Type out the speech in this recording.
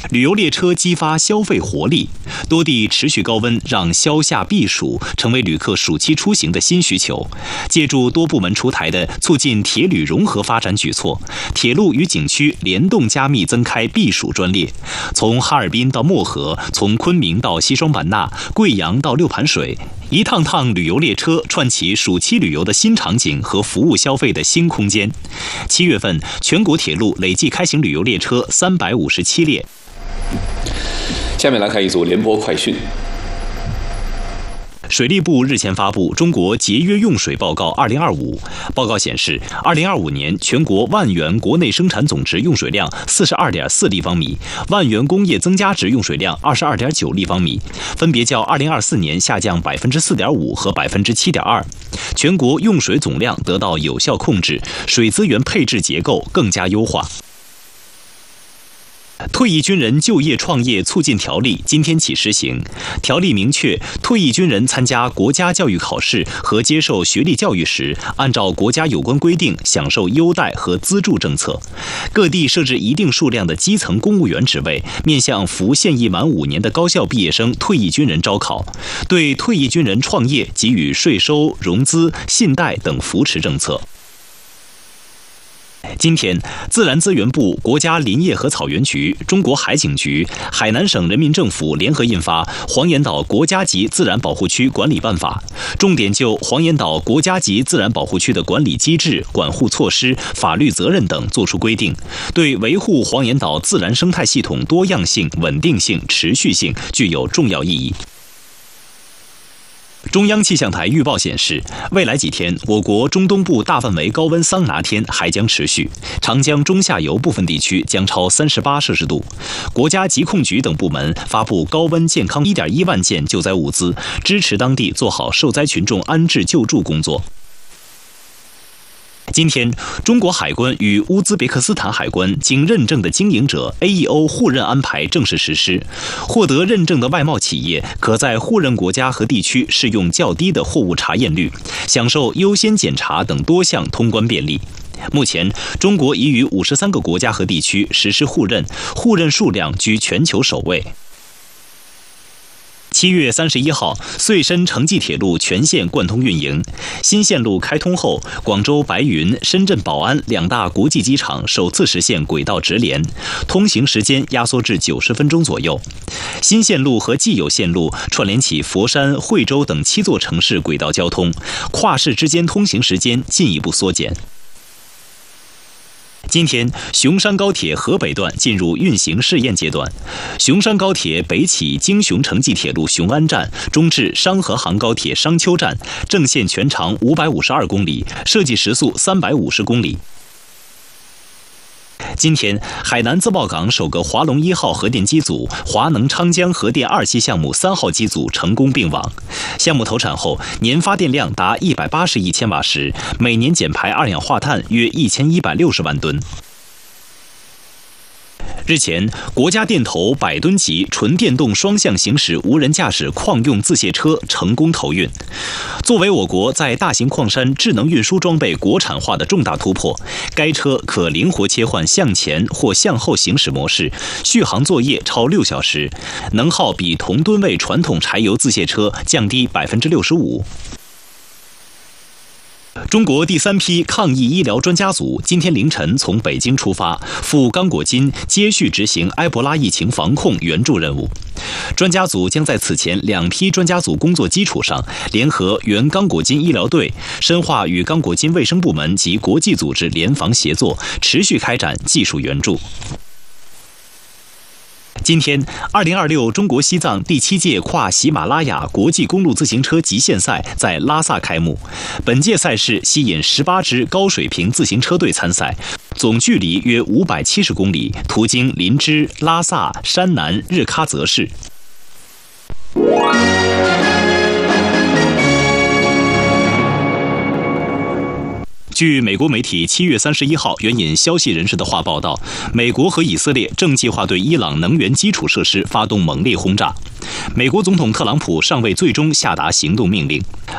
旅游列车激发消费活力，多地持续高温让消夏避暑成为旅客暑期出行的新需求。借助多部门出台的促进铁旅融合发展举措，铁路与景区联动加密增开避暑专列，从哈尔滨到漠河，从昆明到西双版纳，贵阳到六盘水，一趟趟旅游列车串起暑期旅游的新场景和服务消费的新空间。7月份，全国铁路累计开行旅游列车357列。 下面来看一组联播快讯。 水利部日前发布《中国节约用水报告2025》，报告显示，2025年全国万元国内生产总值用水量42.4立方米，万元工业增加值用水量22.9立方米，分别较2024年下降4.5%和7.2%。全国用水总量得到有效控制，水资源配置结构更加优化。退役军人就业创业促进条例今天起施行。条例明确，退役军人参加国家教育考试和接受学历教育时，按照国家有关规定享受优待和资助政策。各地设置一定数量的基层公务员职位，面向服现役满5年的高校毕业生退役军人招考，对退役军人创业给予税收、融资、信贷等扶持政策。今天，自然资源部、国家林业和草原局、中国海警局、海南省人民政府联合印发《黄岩岛国家级自然保护区管理办法》，重点就黄岩岛国家级自然保护区的管理机制、管护措施、法律责任等作出规定，对维护黄岩岛自然生态系统多样性、稳定性、持续性具有重要意义。中央气象台预报显示，未来几天，我国中东部大范围高温桑拿天还将持续，长江中下游部分地区将超38摄氏度。国家疾控局等部门发布高温健康1.1万件救灾物资，支持当地做好受灾群众安置救助工作。今天，中国海关与乌兹别克斯坦海关经认证的经营者 AEO 互认安排正式实施，获得认证的外贸企业可在互认国家和地区适用较低的货物查验率，享受优先检查等多项通关便利。目前，中国已与53个国家和地区实施互认，互认数量居全球首位。7月31号，穗深城际铁路全线贯通运营。新线路开通后，广州白云、深圳宝安2大国际机场首次实现轨道直连，通行时间压缩至90分钟左右。新线路和既有线路串联起佛山、惠州等7座城市轨道交通，跨市之间通行时间进一步缩减。今天，雄山高铁河北段进入运行试验阶段。雄山高铁北起京雄城际铁路雄安站，中至商河杭高铁商丘站，正线全长552公里，设计时速350公里。今天，海南自贸港首个华龙1号核电机组、华能昌江核电2期项目3号机组成功并网。项目投产后，年发电量达180亿千瓦时，每年减排二氧化碳约1160万吨。日前，国家电投100吨级纯电动双向行驶无人驾驶矿用自卸车成功投运。作为我国在大型矿山智能运输装备国产化的重大突破，该车可灵活切换向前或向后行驶模式，续航作业超6小时，能耗比同吨位传统柴油自卸车降低65%。中国第3批抗疫医疗专家组今天凌晨从北京出发，赴刚果金接续执行埃博拉疫情防控援助任务。专家组将在此前2批专家组工作基础上，联合原刚果金医疗队，深化与刚果金卫生部门及国际组织联防协作，持续开展技术援助。今天，2026中国西藏第7届跨喜马拉雅国际公路自行车极限赛在拉萨开幕。本届赛事吸引18支高水平自行车队参赛，总距离约570公里，途经林芝、拉萨、山南、日喀则市。据美国媒体7月31号援引消息人士的话报道，美国和以色列正计划对伊朗能源基础设施发动猛烈轰炸。美国总统特朗普尚未最终下达行动命令。